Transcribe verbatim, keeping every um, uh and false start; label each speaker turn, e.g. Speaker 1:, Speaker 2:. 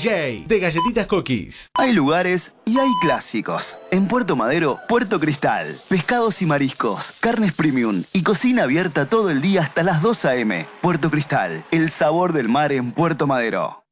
Speaker 1: J de Galletitas Cookies.
Speaker 2: Hay lugares y hay clásicos. En Puerto Madero, Puerto Cristal. Pescados y mariscos, carnes premium y cocina abierta todo el día hasta las dos a eme Puerto Cristal, el sabor del mar en Puerto Madero.